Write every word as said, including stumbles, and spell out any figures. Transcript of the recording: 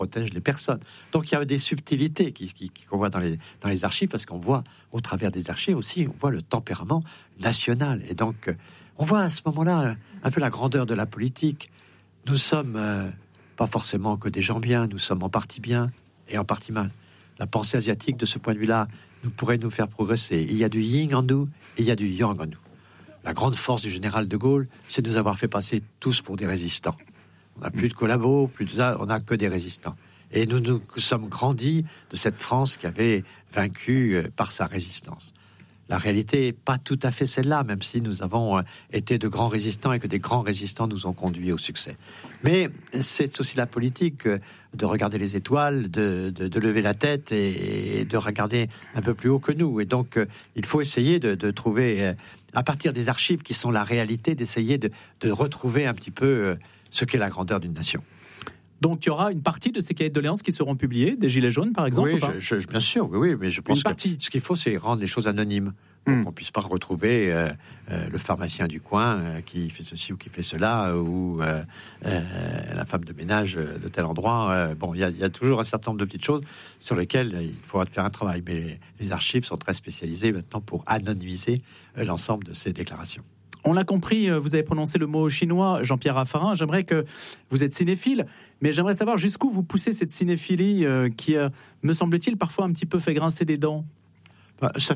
protège les personnes. Donc il y a des subtilités qui, qui, qu'on voit dans les, dans les archives, parce qu'on voit au travers des archives aussi, on voit le tempérament national. Et donc euh, on voit à ce moment-là un peu la grandeur de la politique. Nous sommes euh, pas forcément que des gens bien, nous sommes en partie bien et en partie mal. La pensée asiatique, de ce point de vue-là, nous pourrait nous faire progresser. Il y a du yin en nous et il y a du yang en nous. La grande force du général de Gaulle, c'est de nous avoir fait passer tous pour des résistants. On n'a plus de collabos, plus de ça, on n'a que des résistants. Et nous nous sommes grandis de cette France qui avait vaincu euh, par sa résistance. La réalité n'est pas tout à fait celle-là, même si nous avons euh, été de grands résistants et que des grands résistants nous ont conduits au succès. Mais c'est aussi la politique euh, de regarder les étoiles, de, de, de lever la tête et, et de regarder un peu plus haut que nous. Et donc, euh, il faut essayer de, de trouver, euh, à partir des archives qui sont la réalité, d'essayer de, de retrouver un petit peu euh, ce qu'est la grandeur d'une nation. Donc il y aura une partie de ces cahiers de doléances qui seront publiés, des Gilets jaunes par exemple. Oui, ou pas je, je, bien sûr, oui, oui, mais je pense une partie. que ce qu'il faut, c'est rendre les choses anonymes, pour Mm. qu'on puisse pas retrouver euh, euh, le pharmacien du coin euh, qui fait ceci ou qui fait cela, euh, ou euh, euh, la femme de ménage de tel endroit. Euh, bon, il y, y a toujours un certain nombre de petites choses sur lesquelles il faut faire un travail, mais les, les archives sont très spécialisées maintenant pour anonymiser euh, l'ensemble de ces déclarations. On l'a compris, vous avez prononcé le mot chinois, Jean-Pierre Raffarin. J'aimerais que vous êtes cinéphile, mais j'aimerais savoir jusqu'où vous poussez cette cinéphilie euh, qui, euh, me semble-t-il, parfois un petit peu fait grincer des dents. Bah, ça